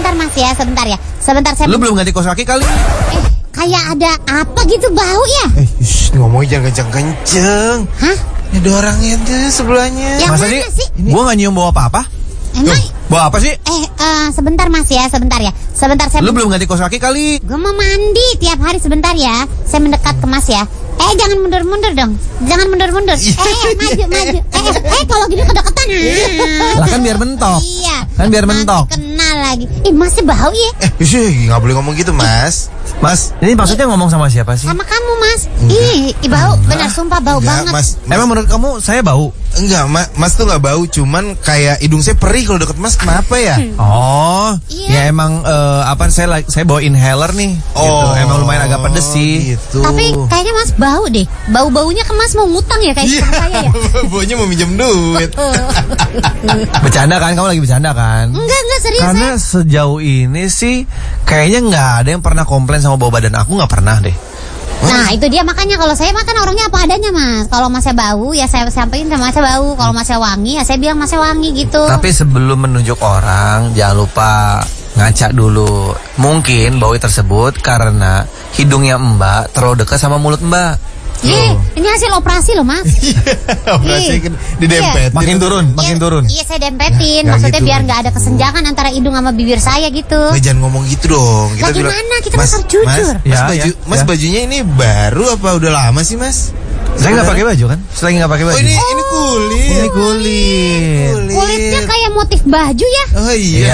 sebentar Mas ya, sebentar ya. Sebentar saya. Lu belum ganti kaos kaki kali? Kayak ada apa gitu bau ya? Ngomongnya jangan kenceng-kenceng. Hah? Ini ada orangnya tuh sebelahnya. Yang Masa mana sih? Gua gak nyium bau apa-apa. Emang? Bau apa sih? Sebentar Mas ya, sebentar ya. Sebentar saya. Lu belum ganti kaos kaki kali? Gue mau mandi tiap hari, sebentar ya. Saya mendekat ke Mas ya. Jangan mundur-mundur dong. Jangan mundur-mundur. Maju. Kalau gini kedeketan. Lah kan biar mentok. Iya. Kan biar mentok. Kenal lagi. Masih bau ya? Nggak boleh ngomong gitu, Mas. Mas, ini maksudnya ngomong sama siapa sih? Sama kamu Mas. Bau. Benar, sumpah bau Enggak, banget. Mas. Emang menurut kamu saya bau? Enggak, Mas tuh nggak bau, cuman kayak hidung saya perih kalau deket Mas. Kenapa ya? Oh, Iya. ya emang saya bawa inhaler nih. Gitu. Emang lumayan agak pedes sih. Gitu. Tapi kayaknya Mas bau deh. Bau-baunya ke Mas mau ngutang ya kayak teman saya ya. Baunya mau minjem duit. Bercanda kan? Kamu lagi bercanda kan? Enggak serius. Karena sejauh ini sih kayaknya nggak ada yang pernah komplain sama bau badan aku, nggak pernah deh. Nah itu dia, makanya kalau saya makan orangnya apa adanya Mas. Kalau Masnya bau ya saya sampaikan sama Masnya bau. Kalau Masnya wangi ya saya bilang Masnya wangi gitu. Tapi sebelum menunjuk orang, jangan lupa ngaca dulu. Mungkin bau tersebut karena hidungnya Mbak terlalu dekat sama mulut Mbak. Ini hasil operasi loh Mas. Operasi didempet. Makin turun. Iya saya dempetin. Nggak Maksudnya gitu, biar nggak nggak ada gitu. kesenjangan antara hidung sama bibir saya gitu. Jangan ngomong gitu dong. Lah gimana? Kita kan harus jujur. Mas, bajunya ini baru apa udah lama sih Mas? Saya nggak pakai baju kan? Selagi nggak pakai baju. Oh ini kulit. Ini kulit. Kulitnya kayak motif baju ya. Oh iya.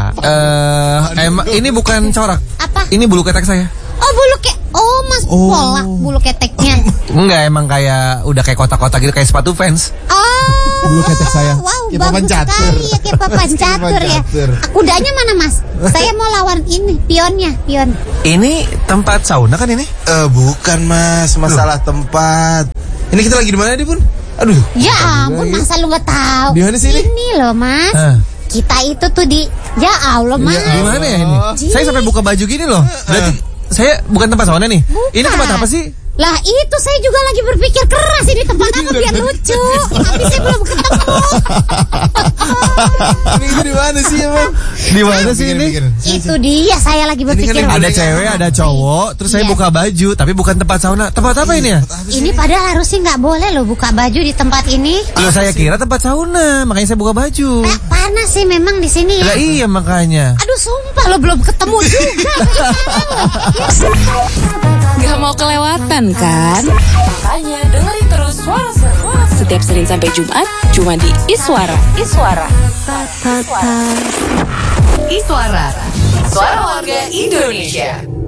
Emang ini bukan corak. Apa? Ini bulu ketek saya. Oh bulu Mas polak bulu keteknya. Enggak, emang kayak udah kayak kotak-kotak gitu, kayak sepatu fans. Oh. Bulu ketek saya. Wow, Kayak bagus papan catur. sekali ya, kayak papan catur ya. catur. Kudanya mana Mas? Saya mau lawan ini, pion. Ini tempat sauna kan ini? Bukan Mas, masalah tempat. Ini kita lagi di mana nih Bun? Aduh. Ya ampun, masa lu nggak tahu? Di mana sih ini? Ini loh Mas. Kita itu tuh di. Ya Allah Mas. Di mana ya ini? Saya sampai buka baju gini loh. Berarti saya bukan tempat sauna nih. Bukan. Ini tempat apa sih? Lah itu saya juga lagi berpikir keras ini tempat apa biar lucu. Tapi saya belum ketemu. Ini kita di mana sih emang? Di mana sih ini? Itu dia saya lagi berpikir. Ada cewek, ada cowok, terus saya Iya. buka baju, tapi bukan tempat sauna. Tempat apa ini ya? Ini padahal harusnya nggak boleh loh buka baju di tempat ini. Loh, saya kira tempat sauna, makanya saya buka baju. Panas sih memang di sini ya. Lah iya makanya. Aduh sumpah lo belum ketemu juga. Gak mau kelewatan kan? Makanya dengerin terus Suara Seru setiap Senin sampai Jumat cuma di Iswara. Iswara. Iswara. Suara warga Indonesia.